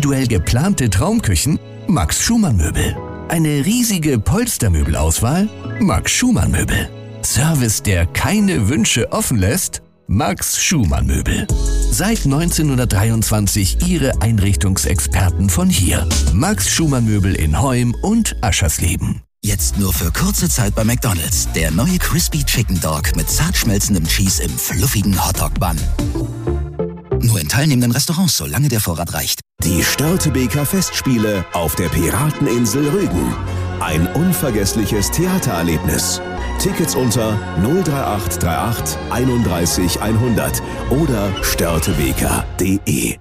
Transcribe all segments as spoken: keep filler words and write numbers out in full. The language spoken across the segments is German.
individuell geplante Traumküchen? Max Schumann Möbel. Eine riesige Polstermöbelauswahl? Max Schumann Möbel. Service, der keine Wünsche offen lässt? Max Schumann Möbel. Seit neunzehnhundertdreiundzwanzig Ihre Einrichtungsexperten von hier. Max Schumann Möbel in Heum und Aschersleben. Jetzt nur für kurze Zeit bei McDonald's. Der neue Crispy Chicken Dog mit zart schmelzendem Cheese im fluffigen Hotdog-Bun. Nur in teilnehmenden Restaurants, solange der Vorrat reicht. Die Störtebeker Festspiele auf der Pirateninsel Rügen. Ein unvergessliches Theatererlebnis. Tickets unter null drei acht drei acht einunddreißig hundert oder störtebeker punkt de.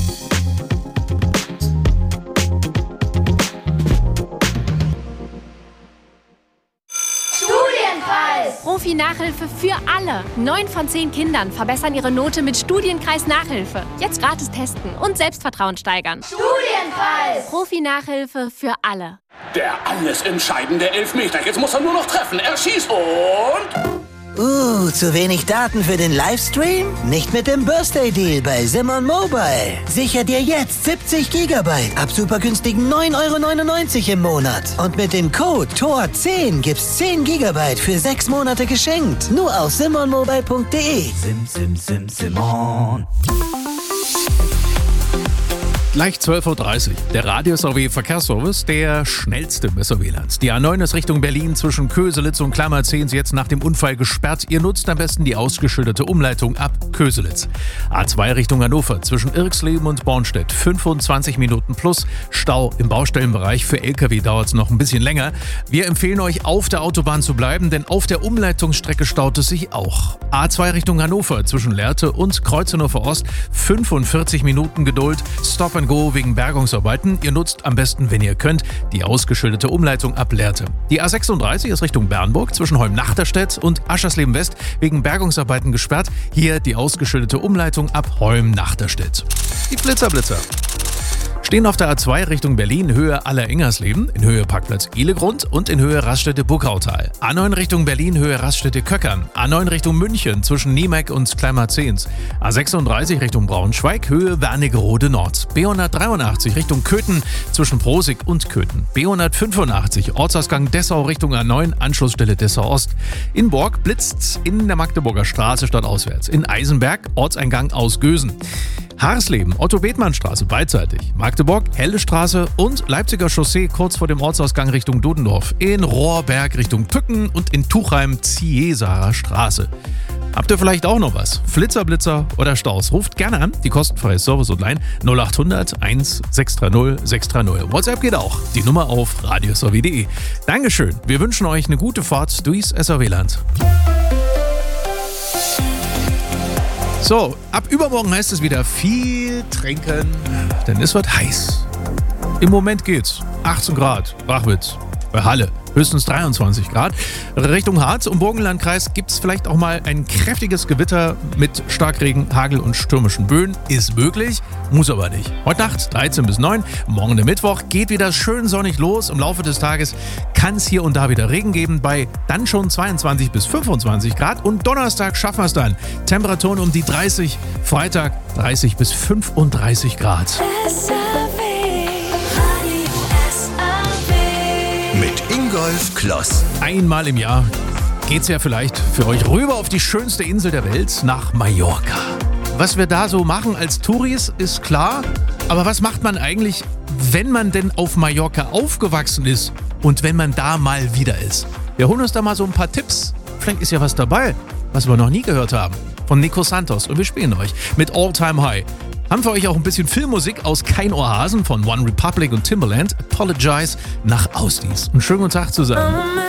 Profi-Nachhilfe für alle. Neun von zehn Kindern verbessern ihre Note mit Studienkreis-Nachhilfe. Jetzt gratis testen und Selbstvertrauen steigern. Studienkreis! Profi-Nachhilfe für alle. Der alles entscheidende Elfmeter. Jetzt muss er nur noch treffen. Er schießt und... Uh, zu wenig Daten für den Livestream? Nicht mit dem Birthday-Deal bei Simon Mobile. Sicher dir jetzt siebzig Gigabyte ab super günstigen neun Euro neunundneunzig im Monat. Und mit dem Code T O R zehn gibt's zehn Gigabyte für sechs Monate geschenkt. Nur auf simon mobile punkt de. Sim, sim, sim, Simon. Gleich zwölf Uhr dreißig. Der Radio-S R W Verkehrsservice, der schnellste im S R W-Land. Die A neun ist Richtung Berlin zwischen Köselitz und Klammerzehns jetzt nach dem Unfall gesperrt. Ihr nutzt am besten die ausgeschilderte Umleitung ab Köselitz. A zwei Richtung Hannover zwischen Irxleben und Bornstedt. fünfundzwanzig Minuten plus. Stau im Baustellenbereich. Für L K W dauert es noch ein bisschen länger. Wir empfehlen euch, auf der Autobahn zu bleiben, denn auf der Umleitungsstrecke staut es sich auch. A zwei Richtung Hannover zwischen Lehrte und Kreuzenhofer Ost. fünfundvierzig Minuten Geduld. Stop and Go wegen Bergungsarbeiten. Ihr nutzt am besten, wenn ihr könnt, die ausgeschilderte Umleitung ab Lehrte. Die A sechsunddreißig ist Richtung Bernburg zwischen Holm-Nachterstedt und Aschersleben West wegen Bergungsarbeiten gesperrt. Hier die ausgeschilderte Umleitung ab Holm-Nachterstedt. Die Blitzerblitzer stehen auf der A zwei Richtung Berlin, Höhe Aller-Ingersleben, in Höhe Parkplatz Ehlegrund und in Höhe Raststätte-Burgautal. A neun Richtung Berlin, Höhe Raststätte-Köckern. A neun Richtung München zwischen Niemeck und Kleinmarzehns. A sechsunddreißig Richtung Braunschweig, Höhe Wernigerode Nord. B hundertdreiundachtzig Richtung Köthen zwischen Prosig und Köthen. B hundertfünfundachtzig Ortsausgang Dessau Richtung A neun, Anschlussstelle Dessau Ost. In Borg blitzt's in der Magdeburger Straße stadtauswärts. In Eisenberg Ortseingang aus Gösen. Harsleben, Otto-Bethmann-Straße beidseitig, Magdeburg, Helle Straße und Leipziger Chaussee kurz vor dem Ortsausgang Richtung Dudendorf, in Rohrberg Richtung Pücken und in Tuchheim Ziesarer Straße. Habt ihr vielleicht auch noch was? Flitzer, Blitzer oder Staus? Ruft gerne an, die kostenfreie Service-Hotline null acht hundert eins sechs drei null sechs drei null. WhatsApp geht auch, die Nummer auf radio s r w punkt de. Dankeschön, wir wünschen euch eine gute Fahrt durchs S R W-Land. So, ab übermorgen heißt es wieder viel trinken, denn es wird heiß. Im Moment geht's. achtzehn Grad, Wachwitz, bei Halle höchstens dreiundzwanzig Grad. Richtung Harz und Burgenlandkreis gibt's vielleicht auch mal ein kräftiges Gewitter mit Starkregen, Hagel und stürmischen Böen. Ist möglich, muss aber nicht. Heute Nacht dreizehn bis neun, morgen der Mittwoch geht wieder schön sonnig los. Im Laufe des Tages kann es hier und da wieder Regen geben bei dann schon zweiundzwanzig bis fünfundzwanzig Grad. Und Donnerstag schaffen wir es dann. Temperaturen um die dreißig, Freitag dreißig bis fünfunddreißig Grad. Mit Ingolf Kloss. Einmal im Jahr geht's ja vielleicht für euch rüber auf die schönste Insel der Welt, nach Mallorca. Was wir da so machen als Touris, ist klar. Aber was macht man eigentlich, wenn man denn auf Mallorca aufgewachsen ist und wenn man da mal wieder ist? Wir holen uns da mal so ein paar Tipps. Vielleicht ist ja was dabei, was wir noch nie gehört haben. Von Nico Santos. Und wir spielen euch mit All Time High. Haben für euch auch ein bisschen Filmmusik aus Kein Ohrhasen von One Republic und Timbaland. Apologize nach Ausdies. Einen schönen guten Tag zusammen.